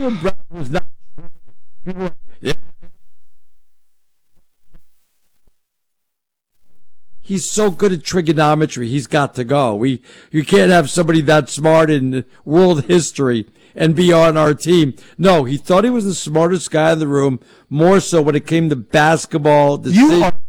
Jaylen Brown was not. Yeah. He's so good at trigonometry. He's got to go. You can't have somebody that smart in world history and be on our team. No, he thought he was the smartest guy in the room, more so when it came to basketball. You are